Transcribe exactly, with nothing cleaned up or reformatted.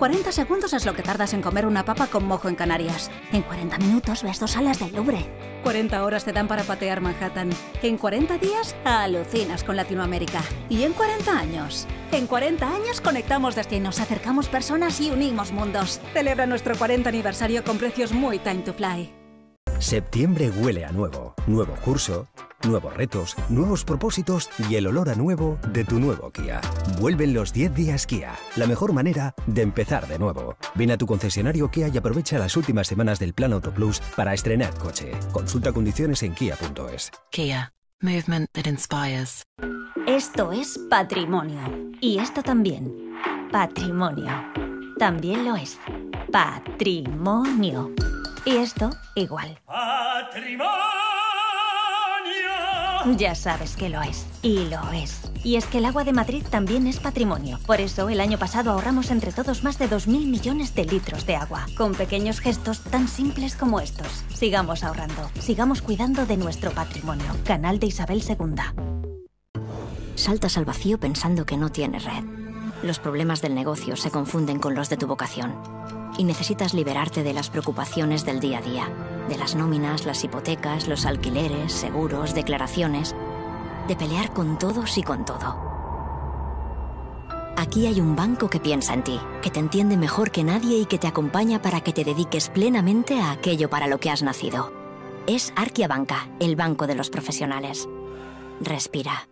cuarenta segundos es lo que tardas en comer una papa con mojo en Canarias. En cuarenta minutos ves dos salas del Louvre. cuarenta horas te dan para patear Manhattan. En cuarenta días alucinas con Latinoamérica. Y en cuarenta años. En cuarenta años conectamos destinos, acercamos personas y unimos mundos. Celebra nuestro cuarenta aniversario con precios muy time to fly. Septiembre huele a nuevo. Nuevo curso, nuevos retos, nuevos propósitos y el olor a nuevo de tu nuevo Kia. Vuelven los diez días Kia, la mejor manera de empezar de nuevo. Ven a tu concesionario Kia y aprovecha las últimas semanas del Plan Auto Plus para estrenar coche. Consulta condiciones en kia punto es. Kia. Movement that inspires. Esto es patrimonio. Y esto también. Patrimonio. También lo es. Patrimonio. Y esto, igual. ¡Patrimonio! Ya sabes que lo es. Y lo es. Y es que el agua de Madrid también es patrimonio. Por eso, el año pasado ahorramos entre todos más de dos mil millones de litros de agua. Con pequeños gestos tan simples como estos. Sigamos ahorrando. Sigamos cuidando de nuestro patrimonio. Canal de Isabel segunda. Saltas al vacío pensando que no tienes red. Los problemas del negocio se confunden con los de tu vocación. Y necesitas liberarte de las preocupaciones del día a día, de las nóminas, las hipotecas, los alquileres, seguros, declaraciones, de pelear con todos y con todo. Aquí hay un banco que piensa en ti, que te entiende mejor que nadie y que te acompaña para que te dediques plenamente a aquello para lo que has nacido. Es Arkia Banca, el banco de los profesionales. Respira.